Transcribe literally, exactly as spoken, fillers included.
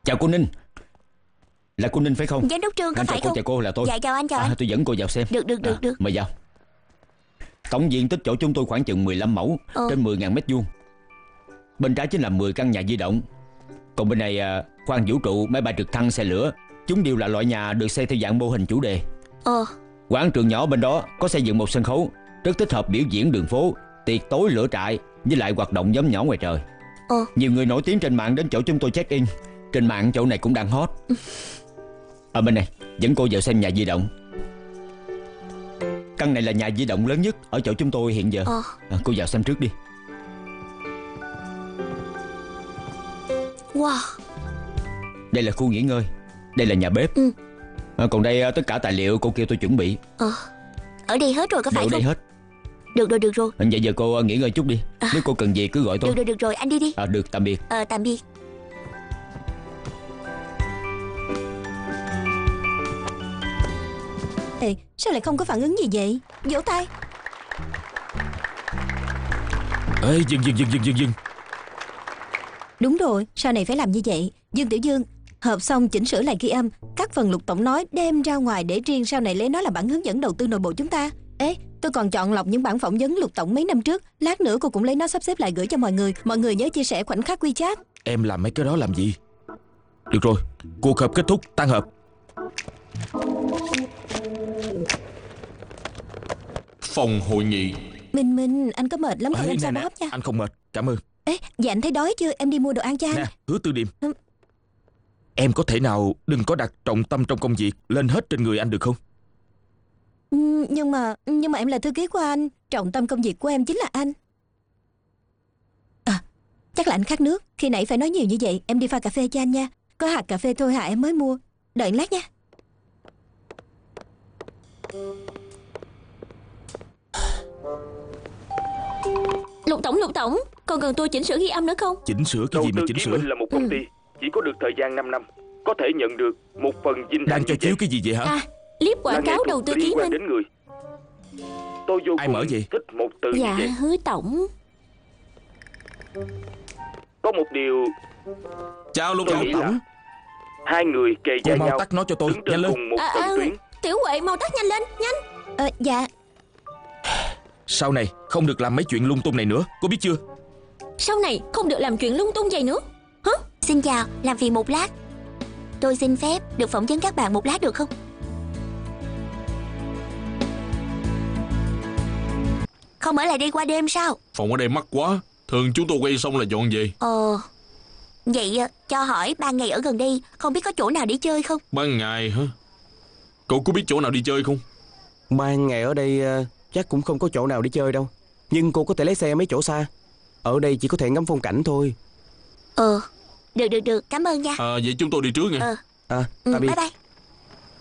Chào cô Ninh. Là cô Ninh phải không? Giám đốc Trương có anh phải chào cô, không? chào cô, là tôi. Dạ chào anh, chào à, anh. Tôi dẫn cô vào xem. Được được được à, được. Mời vào. Tổng diện tích chỗ chúng tôi khoảng chừng mười lăm mẫu, ờ. trên mười nghìn mét vuông. Bên trái chính là mười căn nhà di động. Còn bên này à, khoang vũ trụ, máy bay trực thăng, xe lửa. Chúng đều là loại nhà được xây theo dạng mô hình chủ đề. Ờ. Quảng trường nhỏ bên đó có xây dựng một sân khấu, rất thích hợp biểu diễn đường phố, tiệc tối, lửa trại, với lại hoạt động nhóm nhỏ ngoài trời. Ờ. Nhiều người nổi tiếng trên mạng đến chỗ chúng tôi check in. Trên mạng chỗ này cũng đang hot. Ở bên này dẫn cô vào xem nhà di động. Căn này là nhà di động lớn nhất ở chỗ chúng tôi hiện giờ. ờ. à, Cô vào xem trước đi. Wow. Đây là khu nghỉ ngơi. Đây là nhà bếp. ừ. à, Còn đây tất cả tài liệu cô kêu tôi chuẩn bị. Ờ. Ở đây hết rồi có phải Ở không? đây hết. Được rồi được rồi. Vậy giờ cô nghỉ ngơi chút đi. à. Nếu cô cần gì cứ gọi tôi. Được rồi được rồi, anh đi đi. à, Được, tạm biệt. Ờ tạm biệt. Ê, sao lại không có phản ứng gì vậy? Vỗ tay. Ê, dừng dừng dừng dừng dừng dừng. Đúng rồi, sau này phải làm như vậy. Dương Tiểu Dương, hợp xong chỉnh sửa lại ghi âm, các phần Lục Tổng nói đem ra ngoài để riêng sau này lấy nó làm bản hướng dẫn đầu tư nội bộ chúng ta. Ê, tôi còn chọn lọc những bản phỏng vấn Lục Tổng mấy năm trước. Lát nữa cô cũng lấy nó sắp xếp lại gửi cho mọi người. Mọi người nhớ chia sẻ khoảnh khắc WeChat. Em làm mấy cái đó làm gì? Được rồi, cuộc họp kết thúc, tan họp. Phòng hội nghị. Minh Minh, anh có mệt lắm không? Ê, Em nè, sao nè, bóp nha. anh không mệt, cảm ơn. Ê, dạ anh thấy đói chưa? Em đi mua đồ ăn cho anh. Nè, Hứa Tư Điềm, ừ. Em có thể nào đừng có đặt trọng tâm trong công việc lên hết trên người anh được không? Ừ, nhưng mà Nhưng mà em là thư ký của anh. Trọng tâm công việc của em chính là anh. À, chắc là anh khát nước. Khi nãy phải nói nhiều như vậy. Em đi pha cà phê cho anh nha. Có hạt cà phê thôi hả, em mới mua. Đợi lát nha. Lục Tổng, Lục Tổng, còn cần tôi chỉnh sửa ghi âm nữa không? Chỉnh sửa cái gì mà chỉnh sửa? Đầu tư Chí Minh là một công ty chỉ có được thời gian năm năm, có thể nhận được một phần dinh Đang thăng cho như chiếu vậy. cái gì vậy hả? À, clip quảng cáo đầu tư Chí liên quan Minh. đến người. Tôi vô Ai cùng mở vậy? thích một từ Dạ như vậy. Hứa Tổng. Có một điều Chào Lục tôi Tổng. nghĩ là hai người kề Cô vai mau nhau, tắt nó cho tôi, đứng trên nhanh lên. cùng một À, trận à, tuyến. Tiểu Huệ mau tắt nhanh lên, nhanh. Ờ, dạ. Sau này không được làm mấy chuyện lung tung này nữa, cô biết chưa? Sau này không được làm chuyện lung tung vậy nữa. Hả? Xin chào, làm phiền một lát. Tôi xin phép được phỏng vấn các bạn một lát được không? Không ở lại đây qua đêm sao? Phòng ở đây mắc quá. Thường chúng tôi quay xong là dọn về. Ờ. Vậy cho hỏi ban ngày ở gần đây không biết có chỗ nào để chơi không? Ban ngày hả? Cậu có biết chỗ nào đi chơi không? Ban ngày ở đây chắc cũng không có chỗ nào đi chơi đâu. Nhưng cô có thể lấy xe mấy chỗ xa. Ở đây chỉ có thể ngắm phong cảnh thôi. Ờ. Được được được, cảm ơn nha. À, vậy chúng tôi đi trước nha. Ờ. À, Ừ, tạm biệt. bye bye.